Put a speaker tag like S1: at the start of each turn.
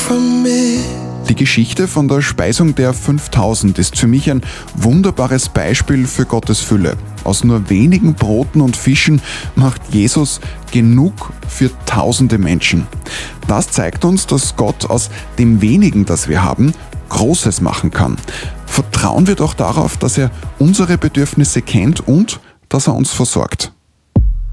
S1: from me.
S2: Die Geschichte von der Speisung der 5000 ist für mich ein wunderbares Beispiel für Gottes Fülle. Aus nur wenigen Broten und Fischen macht Jesus genug für tausende Menschen. Das zeigt uns, dass Gott aus dem wenigen, das wir haben, Großes machen kann. Vertrauen wir doch darauf, dass er unsere Bedürfnisse kennt und dass er uns versorgt.